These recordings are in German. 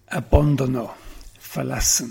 Abbandono, verlassen.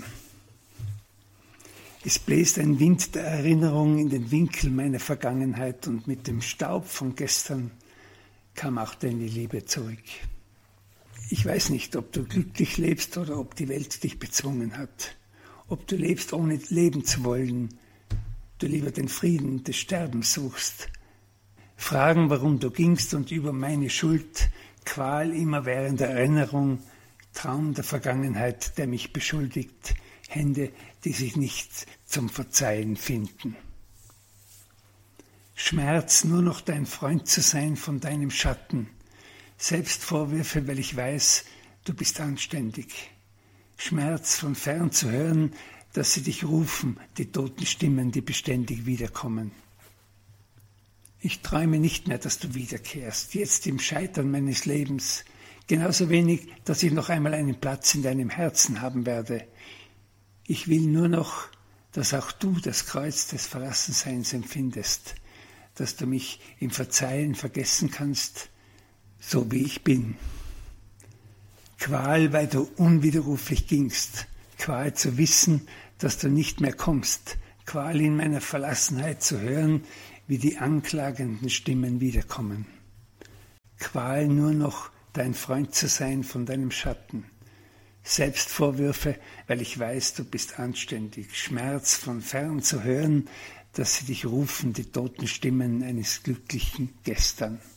Es bläst ein Wind der Erinnerung in den Winkel meiner Vergangenheit und mit dem Staub von gestern kam auch deine Liebe zurück. Ich weiß nicht, ob du glücklich lebst oder ob die Welt dich bezwungen hat. Ob du lebst, ohne leben zu wollen, du lieber den Frieden des Sterbens suchst. Fragen, warum du gingst und über meine Schuld, Qual immerwährender Erinnerung, Traum der Vergangenheit, der mich beschuldigt, Hände, die sich nicht zum Verzeihen finden. Schmerz, nur noch dein Freund zu sein von deinem Schatten. Selbstvorwürfe, weil ich weiß, du bist anständig. Schmerz, von fern zu hören, dass sie dich rufen, die toten Stimmen, die beständig wiederkommen. Ich träume nicht mehr, dass du wiederkehrst, jetzt im Scheitern meines Lebens. Genauso wenig, dass ich noch einmal einen Platz in deinem Herzen haben werde. Ich will nur noch, dass auch du das Kreuz des Verlassenseins empfindest, dass du mich im Verzeihen vergessen kannst, so wie ich bin. Qual, weil du unwiderruflich gingst, Qual zu wissen, dass du nicht mehr kommst, Qual in meiner Verlassenheit zu hören, wie die anklagenden Stimmen wiederkommen. Qual, nur noch dein Freund zu sein von deinem Schatten. Selbstvorwürfe, weil ich weiß, du bist anständig. Schmerz, von fern zu hören, dass sie dich rufen, die toten Stimmen eines glücklichen Gestern.